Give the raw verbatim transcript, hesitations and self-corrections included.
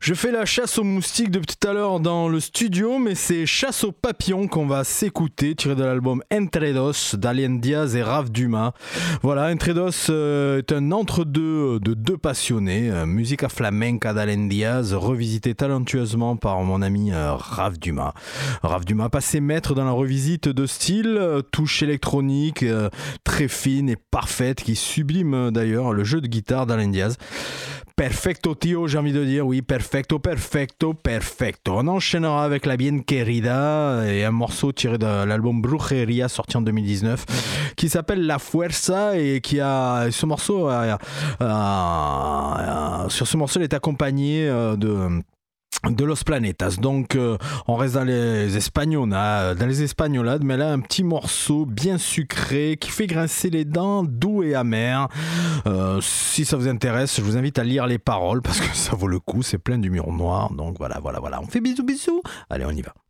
Je fais la chasse aux moustiques depuis tout à l'heure dans le studio, mais c'est Chasse aux papillons qu'on va s'écouter, tiré de l'album Entre Dos d'Alien Diaz et Raph Dumas. Voilà, Entre Dos euh, est un entre-deux de deux passionnés, euh, musica flamenca d'Alien Diaz, revisité talentueusement par mon ami euh, Raph Dumas. Raph Dumas, passé maître dans la revisite de style, euh, touche électronique euh, très fine et parfaite, qui sublime euh, d'ailleurs le jeu de guitare d'Alien Diaz. Perfecto tio, j'ai envie de dire, oui, perfecto, perfecto, perfecto. On enchaînera avec la Bien Querida et un morceau tiré de l'album Brujeria sorti en deux mille dix-neuf qui s'appelle La Fuerza et qui a, ce morceau, a, a, a, sur ce morceau, il est accompagné de de Los Planetas. Donc euh, on reste dans les espagnolades, dans les espagnolades, mais là un petit morceau bien sucré qui fait grincer les dents, doux et amer. Euh, si ça vous intéresse, je vous invite à lire les paroles parce que ça vaut le coup, c'est plein d'humour noir. Donc voilà, voilà, voilà. On fait bisous, bisous. Allez, on y va.